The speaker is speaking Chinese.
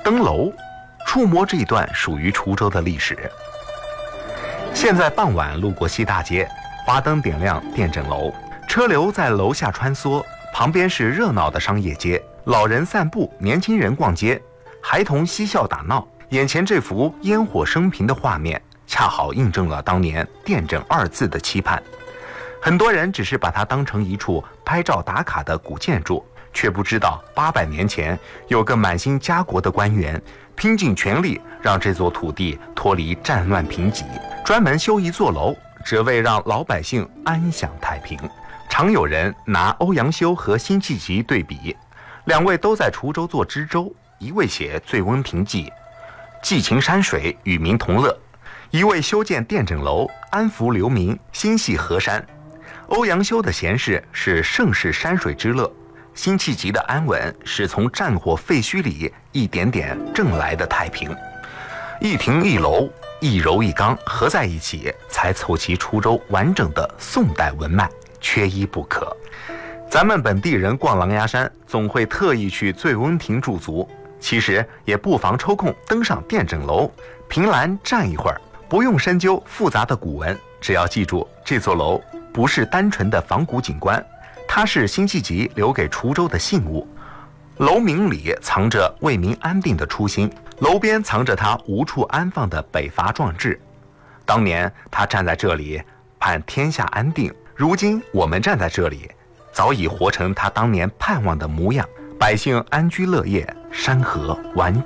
登楼，触摸这一段属于滁州的历史。现在傍晚路过西大街，花灯点亮电整楼，车流在楼下穿梭，旁边是热闹的商业街，老人散步，年轻人逛街，孩童嬉笑打闹。眼前这幅烟火升平的画面，恰好印证了当年电整二字的期盼。很多人只是把它当成一处拍照打卡的古建筑，却不知道800年前有个满心家国的官员，拼尽全力让这座土地脱离战乱贫瘠，专门修一座楼，只为让老百姓安享太平。常有人拿欧阳修和辛弃疾对比，两位都在滁州做知州，一位写《醉翁亭记》，寄情山水，与民同乐；一位修建电整楼，安抚流民，心系河山。欧阳修的闲适是盛世山水之乐，辛弃疾的安稳是从战火废墟里一点点挣来的太平。一亭一楼，一柔一刚合在一起，才凑齐滁州完整的宋代文脉，缺一不可。咱们本地人逛狼牙山，总会特意去醉翁亭驻足，其实也不妨抽空登上电整楼，凭栏站一会儿，不用深究复杂的古文，只要记住这座楼不是单纯的仿古景观，它是辛弃疾留给滁州的信物。楼名里藏着为民安定的初心，楼边藏着他无处安放的北伐壮志。当年他站在这里盼天下安定，如今我们站在这里，早已活成他当年盼望的模样，百姓安居乐业，山河完